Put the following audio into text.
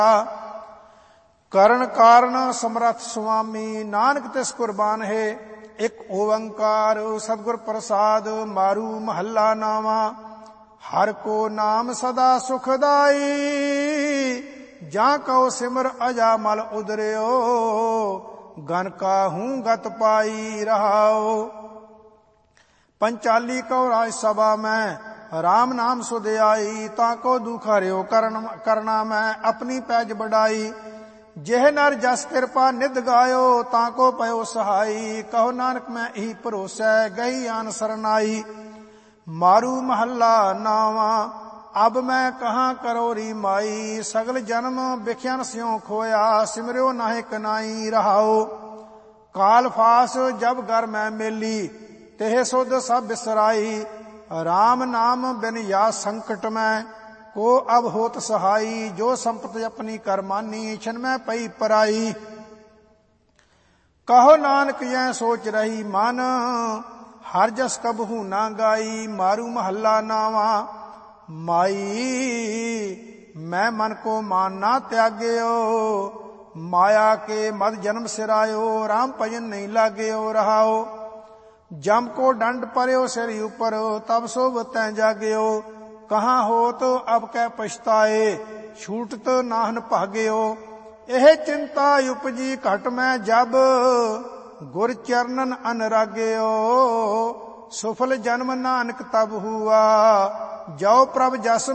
ਕਰਨ ਕਾਰਨ ਸਮਰੱਥ ਸੁਆਮੀ, ਨਾਨਕ ਤਿਸ ਕੁਰਬਾਨ ਹੈ। ਇੱਕ ਓੰਕਾਰ ਸਤਿਗੁਰ ਪ੍ਰਸਾਦ, ਮਾਰੂ ਮਹੱਲਾ ਨਾਵਾਂ। ਹਰ ਕੋ ਨਾਮ ਸਦਾ ਸੁਖਦਾਈ, ਜਾਂ ਕਉ ਸਿਮਰ ਅਜਾ ਮਲ ਉਦਰਿਓ। ਗਨ ਕਾਹੂੰ ਗਤ ਪਾਈ ਰਹਾਓ। ਪੰਚਾਲੀ ਕਉ ਰਾਜ ਸਭਾ ਮੈਂ, ਰਾਮ ਨਾਮ ਸੁਧਿਆਈ। ਤਾਂ ਕੋ ਦੁਖ ਹਰਿਓ ਕਰਨਾ ਮੈਂ, ਆਪਣੀ ਪੈਜ ਬੜਾਈ। ਜਿਹ ਨਰ ਜਸ ਕਿਰਪਾ ਨਿਧ ਗਾਇਓ, ਤਾਂ ਕੋ ਪਇਓ ਸਹਾਈ। ਕਹੋ ਨਾਨਕ ਮੈਂ ਇਹੀ ਭਰੋਸੈ, ਗਈ ਆਨ ਸਰਨਾਈ। ਮਾਰੂ ਮਹੱਲਾ ਨਾਵਾਂ। ਅਬ ਮੈਂ ਕਹਾਂ ਕਰੋ ਰੀ ਮਾਈ, ਸਗਲ ਜਨਮ ਬਿਖਿਆਨ ਸਿਉ ਖੋਇਆ। ਸਿਮਰਿਓ ਨਾਹਿ ਕਨਾਈ ਰਹਾਓ। ਕਾਲ ਫਾਸ ਜਬ ਗਰ ਮੈਂ ਮੇਲੀ, तेह सुध सब बिसराई। राम नाम बिन या संकट में, को अब होत सहाई। जो संपत्ति अपनी कर मानी, छिन में पई पराई। कहो नानक यह सोच रही मन, हर जस कबहू ना गाई। मारू महल्ला नावा। माई मैं मन को मान ना त्याग्यो, माया के मद जन्म सिरायो। राम भजन नहीं लाग्यो रहाओ। जम को दंड पर्यो सिर ऊपर, तब सोभ तै जाग्यो। कहाँ होत अब कै पछताए, छूटत नाहन भाग्यो। एह चिंता उपजी घट में जब, गुर चरणन अनुराग्यो। सुफल जन्म नानक तब हुआ, जो प्रभ जस